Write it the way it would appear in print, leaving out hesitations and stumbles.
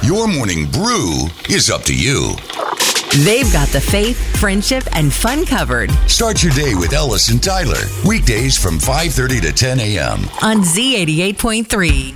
Your morning brew is up to you. They've got the faith, friendship, and fun covered. Start your day with Ellis and Tyler. Weekdays from 5:30 to 10 a.m. on Z88.3.